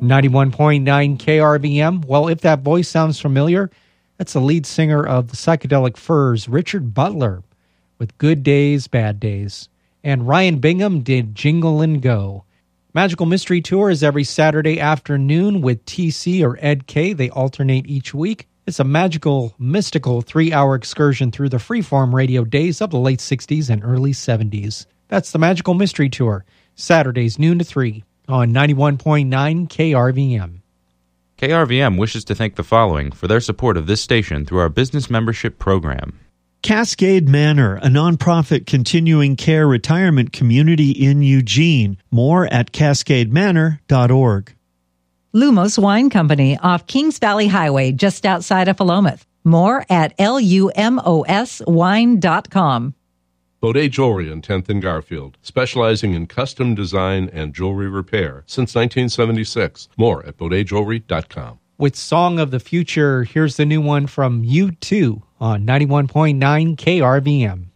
91.9 KRVM. Well, if that voice sounds familiar, that's the lead singer of the Psychedelic Furs, Richard Butler, with Good Days, Bad Days. And Ryan Bingham did Jingle and Go. Magical Mystery Tour is every Saturday afternoon with TC or Ed K. They alternate each week. It's a magical, mystical 3-hour excursion through the freeform radio days of the late 60s and early 70s. That's the Magical Mystery Tour, Saturdays noon to 3 on 91.9 KRVM. KRVM wishes to thank the following for their support of this station through our business membership program. Cascade Manor, a nonprofit continuing care retirement community in Eugene. More at cascademanor.org. Lumos Wine Company off Kings Valley Highway, just outside of Philomath. More at lumoswine.com. Baudet Jewelry in 10th and Garfield, specializing in custom design and jewelry repair since 1976. More at baudetjewelry.com. With Song of the Future, here's the new one from U2 on 91.9 KRVM.